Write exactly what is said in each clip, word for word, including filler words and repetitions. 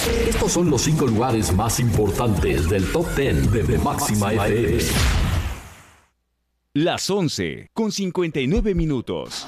Estos son los cinco lugares más importantes del Top diez de, de Máxima F M. Las once, con cincuenta y nueve minutos.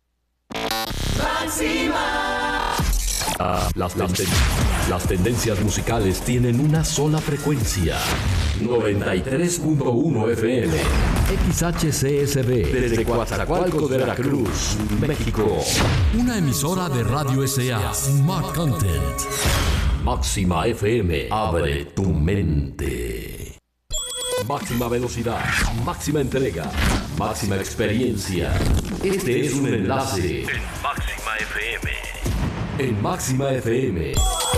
Máxima. Ah, las, las, ten- las tendencias musicales tienen una sola frecuencia. noventa y tres punto uno F M. X H C S B. Desde Coatzacoalcos de Veracruz, México. Una emisora de Radio S A. Smart Content. Máxima F M. Abre tu mente. Máxima velocidad, máxima entrega, máxima experiencia. Este es un enlace en Máxima F M. En Máxima F M.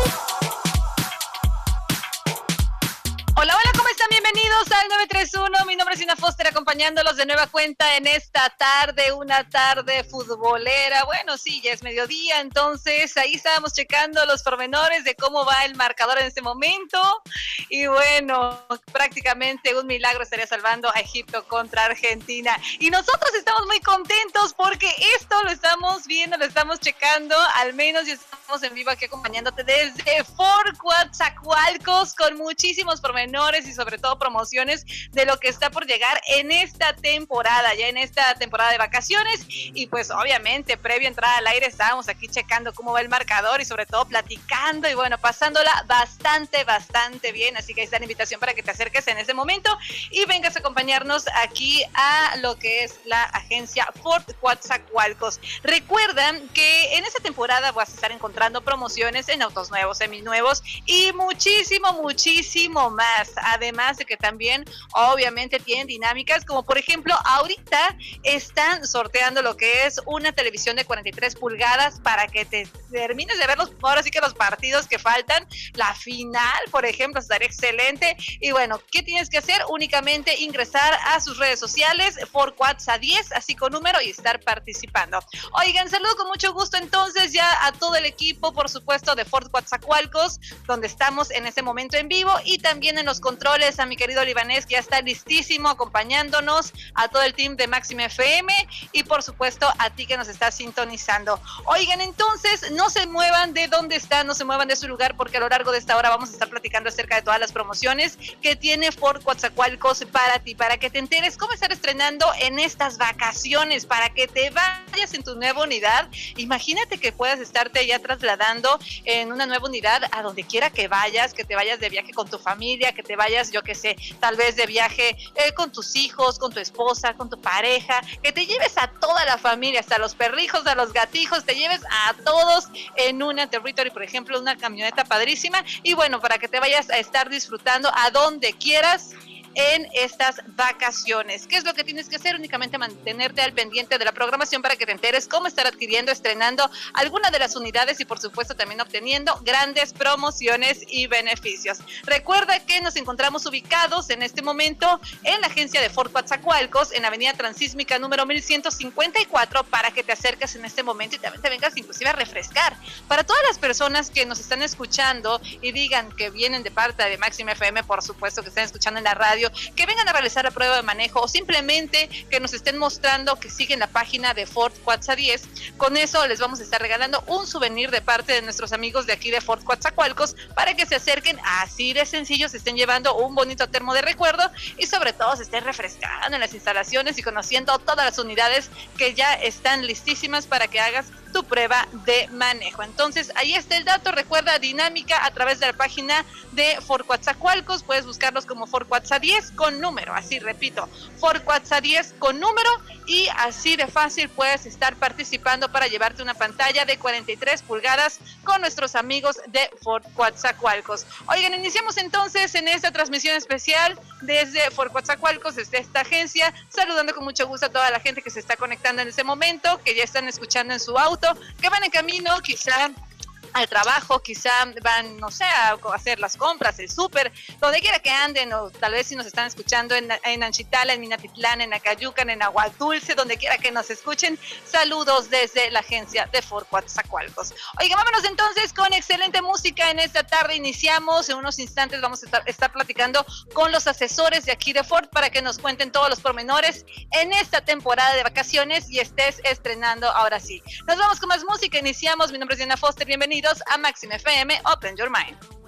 Hola, hola, ¿cómo están? Bienvenidos al nueve tres uno. Mi nombre es Ina Foster, acompañándolos de nueva cuenta en esta tarde, una tarde futbolera. Bueno, sí, ya es mediodía, entonces ahí estábamos checando los pormenores de cómo va el marcador en este momento. Y bueno, prácticamente un milagro estaría salvando a Egipto contra Argentina. Y nosotros estamos muy contentos porque esto lo estamos viendo, lo estamos checando, al menos ya estamos en vivo aquí acompañándote desde Fort Coatzacoalcos con muchísimos pormenores y sobre todo promociones de lo que está por llegar en esta temporada, ya en esta temporada de vacaciones. Y pues obviamente previo a entrar al aire estábamos aquí checando cómo va el marcador y sobre todo platicando y bueno, pasándola bastante, bastante bien. Así que ahí está la invitación para que te acerques en ese momento y vengas a acompañarnos aquí a lo que es la agencia Fort Coatzacoalcos. Recuerda que en esta temporada vas a estar encontrando promociones en autos nuevos, seminuevos y muchísimo, muchísimo más. Además de que también obviamente tienen dinámicas como por ejemplo ahorita están sorteando lo que es una televisión de cuarenta y tres pulgadas para que te termines de ver los, ahora sí que los partidos que faltan, la final por ejemplo estaría excelente. Y bueno, ¿qué tienes que hacer? Únicamente ingresar a sus redes sociales Fort Coatza diez, así con número, y estar participando. Oigan, saludo con mucho gusto entonces ya a todo el equipo, por supuesto, de Fort Coatzacoalcos, donde estamos en este momento en vivo, y también en los controles a mi querido Libanés, que ya está listísimo acompañándonos, a todo el team de Máxima F M y por supuesto a ti que nos estás sintonizando. Oigan, entonces no se muevan de donde están, no se muevan de su lugar, porque a lo largo de esta hora vamos a estar platicando acerca de todas las promociones que tiene Fort Coatzacoalcos para ti, para que te enteres cómo estar estrenando en estas vacaciones, para que te vayas en tu nueva unidad. Imagínate que puedas estarte ya trasladando en una nueva unidad a donde quiera que vayas, que te vayas de viaje con tu familia, que te vayas, yo qué sé, tal vez de viaje eh, con tus hijos, con tu esposa, con tu pareja, que te lleves a toda la familia, hasta los perrijos, a los gatijos, te lleves a todos en una Territory, por ejemplo, una camioneta padrísima, y bueno, para que te vayas a estar disfrutando a donde quieras en estas vacaciones. ¿Qué es lo que tienes que hacer? Únicamente mantenerte al pendiente de la programación para que te enteres cómo estar adquiriendo, estrenando alguna de las unidades y por supuesto también obteniendo grandes promociones y beneficios. Recuerda que nos encontramos ubicados en este momento en la agencia de Fort Coatzacoalcos en Avenida Transísmica número mil ciento cincuenta y cuatro, para que te acerques en este momento y también te vengas inclusive a refrescar. Para todas las personas que nos están escuchando y digan que vienen de parte de Máxima F M, por supuesto que están escuchando en la radio, que vengan a realizar la prueba de manejo o simplemente que nos estén mostrando que siguen la página de Fort Coatza diez. Con eso les vamos a estar regalando un souvenir de parte de nuestros amigos de aquí de Fort Coatzacoalcos para que se acerquen, así de sencillo, se estén llevando un bonito termo de recuerdo y sobre todo se estén refrescando en las instalaciones y conociendo todas las unidades que ya están listísimas para que hagas tu prueba de manejo. Entonces ahí está el dato. Recuerda, dinámica a través de la página de Fort Coatzacoalcos, puedes buscarlos como Fort Coatza diez con número, así repito, Fort Coatza diez con número, y así de fácil puedes estar participando para llevarte una pantalla de cuarenta y tres pulgadas con nuestros amigos de Fort Coatzacoalcos. Oigan, iniciamos entonces en esta transmisión especial desde Fort Coatzacoalcos, desde esta agencia, saludando con mucho gusto a toda la gente que se está conectando en este momento, que ya están escuchando en su auto, que van en camino quizá al trabajo, quizá van, no sé, a hacer las compras, el súper, donde quiera que anden, o tal vez si nos están escuchando en, en Anchitala, en Minatitlán, en Acayucan, en Aguadulce, donde quiera que nos escuchen, saludos desde la agencia de Fort Coatzacoalcos. Oiga, vámonos entonces con excelente música en esta tarde. Iniciamos, en unos instantes vamos a estar, estar platicando con los asesores de aquí de Fort para que nos cuenten todos los pormenores en esta temporada de vacaciones y estés estrenando ahora sí. Nos vamos con más música, iniciamos, mi nombre es Diana Foster, bienvenidos a Máxima F M, Open Your Mind.